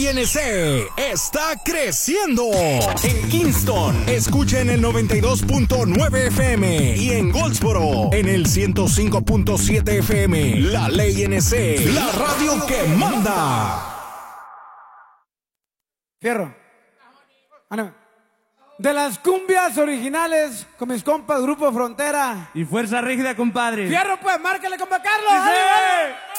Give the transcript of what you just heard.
Ley NC está creciendo. En Kingston, escucha en el 92.9 FM y en Goldsboro, en el 105.7 FM. La Ley NC, la radio que manda. Fierro. De las cumbias originales con mis compas Grupo Frontera y Fuerza Rígida, compadre. Fierro, pues, márcale, compa Carlos. ¡Sí!